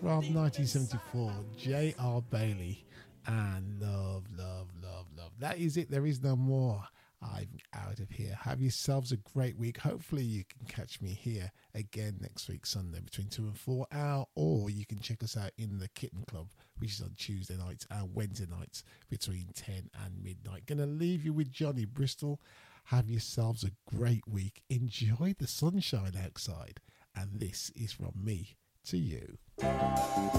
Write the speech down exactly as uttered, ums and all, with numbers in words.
from nineteen seventy-four, J R. Bailey, and Love, Love, Love, Love. That is it. There is no more. I'm out of here. Have yourselves a great week. Hopefully you can catch me here again next week, Sunday, between two and four hour, or you can check us out in the Kitten Club, which is on Tuesday nights and Wednesday nights between ten and midnight. Gonna leave you with Johnny Bristol. Have yourselves a great week. Enjoy the sunshine outside. And this is from me to you.